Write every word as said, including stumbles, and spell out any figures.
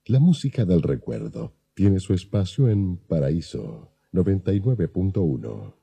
La música del recuerdo tiene su espacio en Paraíso noventa y nueve punto uno.